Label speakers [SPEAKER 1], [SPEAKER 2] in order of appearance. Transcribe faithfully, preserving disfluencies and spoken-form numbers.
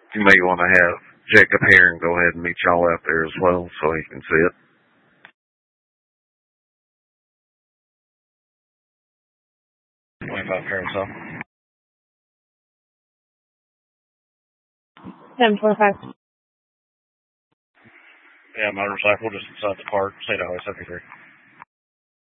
[SPEAKER 1] You may want to have Jacob here and go ahead and meet y'all out there as well so he can see it. twenty-five carousel.
[SPEAKER 2] seven twenty-five.
[SPEAKER 1] Yeah, motorcycle just inside the park, State Highway seventy-three.